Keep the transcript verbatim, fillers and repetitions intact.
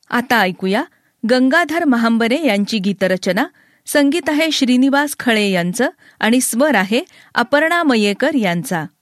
आता ऐकूया गंगाधर महांबरे यांची गीतरचना. संगीत आहे श्रीनिवास खळे यांचं आणि स्वर आहे अपर्णा मयेकर यांचा.